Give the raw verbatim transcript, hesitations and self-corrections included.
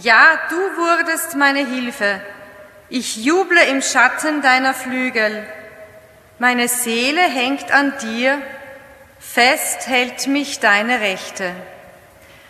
Ja, du wurdest meine Hilfe. Ich juble im Schatten deiner Flügel. Meine Seele hängt an dir, fest hält mich deine Rechte.